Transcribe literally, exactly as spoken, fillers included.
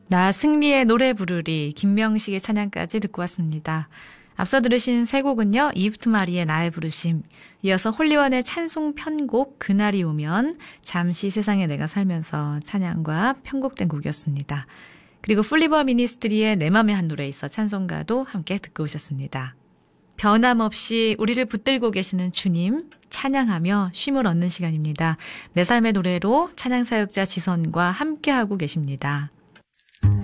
나 승리의 노래 부르리, 김명식의 찬양까지 듣고 왔습니다. 앞서 들으신 세 곡은요, 이브트 마리의 나의 부르심, 이어서 홀리원의 찬송 편곡 그날이 오면, 잠시 세상에 내가 살면서 찬양과 편곡된 곡이었습니다. 그리고 플리버 미니스트리의 내 맘의 한 노래 있어 찬송가도 함께 듣고 오셨습니다. 변함없이 우리를 붙들고 계시는 주님 찬양하며 쉼을 얻는 시간입니다. 내 삶의 노래로 찬양사역자 지선과 함께하고 계십니다.